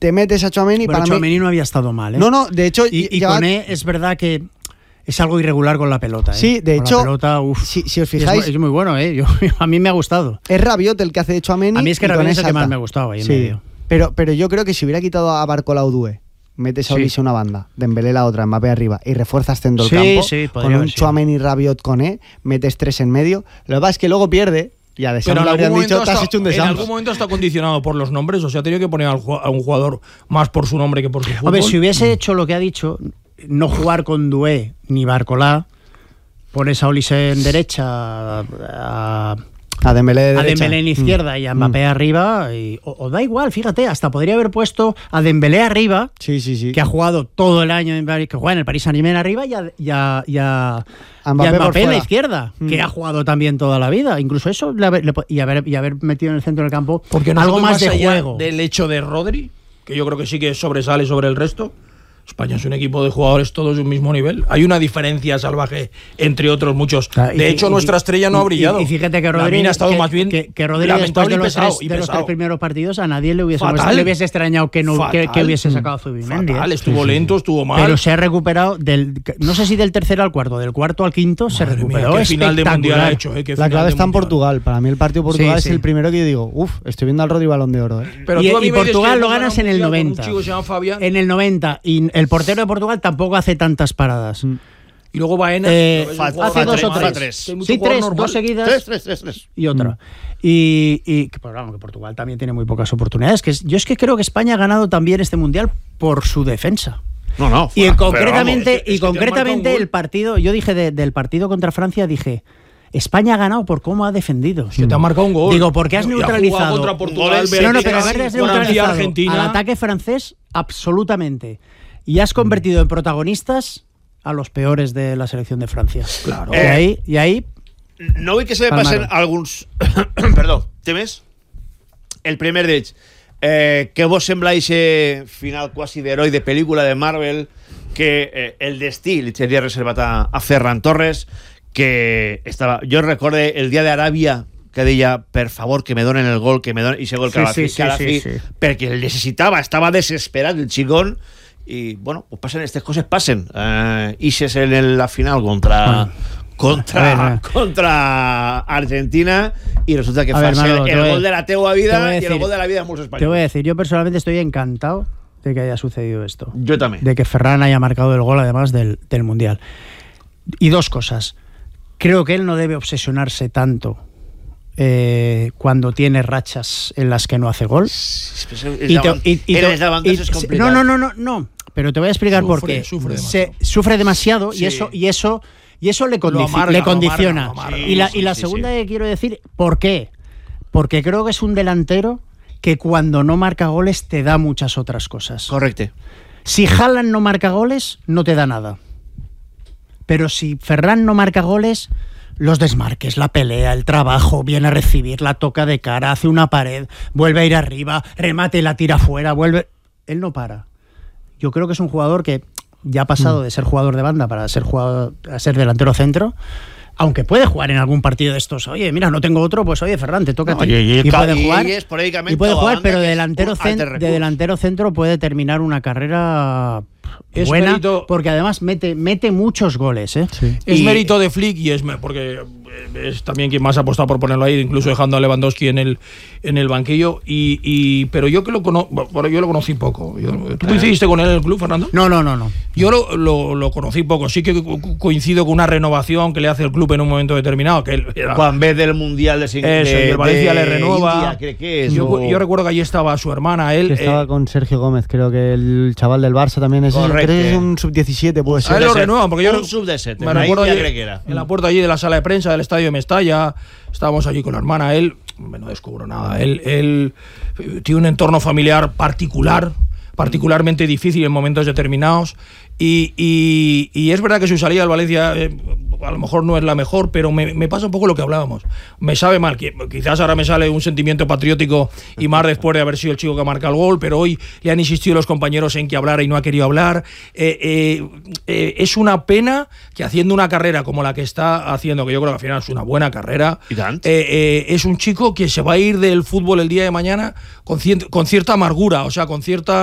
te metes a Tchouaméni. Bueno, para Tchouaméni no había estado mal, ¿eh? No, de hecho... Y Koné es verdad que es algo irregular con la pelota, ¿eh? Sí, de con hecho, la pelota, si os fijáis... Es muy bueno, ¿eh? A mí me ha gustado. Es Rabiot el que hace de Tchouaméni. A mí es que Rabiot es el que más me ha gustado ahí en medio. Pero yo creo que si hubiera quitado a Barcola o Doué, metes a Olise una banda, Dembélé la otra, Mbappé arriba, y refuerzas centro del campo, con un Tchouaméni, Rabiot, Koné, metes 3 en medio. Lo que pasa es que luego pierde... Y a Deschamps le habrían dicho, te has hecho un Deschamps. En algún momento está condicionado por los nombres, o sea, ha tenido que poner a un jugador más por su nombre que por su fútbol. Hombre, si hubiese hecho lo que ha dicho, no jugar con Doué ni Barcola, pones a Olise en derecha, a Dembélé de derecha, Dembélé en izquierda y a Mbappé arriba, o da igual, fíjate, hasta podría haber puesto a Dembélé arriba, que ha jugado todo el año, que juega en el Paris Saint-Germain arriba, y a Mbappé en la izquierda, que ha jugado también toda la vida. Incluso eso, y haber metido en el centro del campo porque algo más de juego. Del hecho de Rodri, que yo creo que sí que sobresale sobre el resto. España es un equipo de jugadores todos de un mismo nivel. Hay una diferencia salvaje entre otros muchos. De hecho, nuestra estrella no ha brillado. Y fíjate que Rodri ha estado más bien que Rodri después de los tres primeros partidos a nadie le hubiese extrañado que hubiese sacado a Zubimendi. Estuvo lento, estuvo mal. Pero se ha recuperado no sé si del tercero al cuarto, del cuarto al quinto. Madre se recuperó. Mía, qué final de mundial ha hecho. La clave está en Portugal. Para mí el partido de Portugal es el primero que yo digo, estoy viendo al Rodri Balón de Oro. Pero y Portugal lo ganas en el 90. En el 90. Y el portero de Portugal tampoco hace tantas paradas. Y luego Baena hace 2 o 3. Sí, 3, 2 seguidas. 3. Y otra. Y que Portugal también tiene muy pocas oportunidades. Yo es que creo que España ha ganado también este mundial por su defensa. No. Y concretamente el partido, yo dije del partido contra Francia, dije, España ha ganado por cómo ha defendido. Que te ha marcado un gol. Digo, porque has neutralizado. Contra Portugal, pero has neutralizado al ataque francés absolutamente. Y has convertido en protagonistas a los peores de la selección de Francia. Claro. Y ahí no vull que se me passen alguns... Perdó, temes? El primer d'ells. Què vos sembla aquest final quasi d'heroi de pel·lícula de Marvel que el destí li tenia reservat a Ferran Torres, que estava... Jo recorde el dia d'Aràbia que deia, per favor, que me donen el gol, que me donen... I ese gol que a la fi, perquè el necessitava, estava desesperat el xicón. Y bueno, pues pasen estas cosas, pasen. Ises en la final contra Argentina y resulta que fue el gol de la teua vida y el gol de la vida de muchos españoles. Te voy a decir, yo personalmente estoy encantado de que haya sucedido esto. Yo también. De que Ferran haya marcado el gol además del Mundial. Y 2 cosas. Creo que él no debe obsesionarse tanto cuando tiene rachas en las que no hace gol. No. Pero te voy a explicar por qué. Sufre demasiado y eso le condiciona. Y la segunda que quiero decir, ¿por qué? Porque creo que es un delantero que cuando no marca goles te da muchas otras cosas. Correcto. Si Haaland no marca goles, no te da nada. Pero si Ferran no marca goles, los desmarques, la pelea, el trabajo, viene a recibir, la toca de cara, hace una pared, vuelve a ir arriba, remate y la tira fuera, vuelve... Él no para. Yo creo que es un jugador que ya ha pasado de ser jugador de banda para ser delantero centro, aunque puede jugar en algún partido de estos. Oye, mira, no tengo otro, pues oye, Ferran, te toca a ti. Y puede jugar, pero de delantero centro puede terminar una carrera es buena, mérito, porque además mete muchos goles. Sí. Es mérito de Flick y porque es también quien más ha apostado por ponerlo ahí, incluso dejando a Lewandowski en el banquillo. Pero yo lo conocí poco. ¿Tú coincidiste con él en el club, Fernando? No. Yo lo conocí poco. Sí que coincido con una renovación que le hace el club en un momento determinado. Cuando ve del Mundial y el Valencia le renueva. India, que es, yo recuerdo que allí estaba su hermana. Él estaba con Sergio Gómez, creo que el chaval del Barça también es. Creo que es un sub-17, puede ser. A él lo renuevan, porque yo un sub-17. Me recuerdo allí, en la puerta allí de la sala de prensa del estadio de Mestalla, estábamos allí con la hermana. Él, no descubro nada, él tiene un entorno familiar particularmente difícil en momentos determinados. Y es verdad que su salida al Valencia a lo mejor no es la mejor, pero me pasa un poco lo que hablábamos. Me sabe mal, quizás ahora me sale un sentimiento patriótico y más después de haber sido el chico que marca el gol, pero hoy le han insistido los compañeros en que hablara y no ha querido hablar. Es una pena que haciendo una carrera como la que está haciendo, que yo creo que al final es una buena carrera, es un chico que se va a ir del fútbol el día de mañana con cierta amargura, o sea, con cierta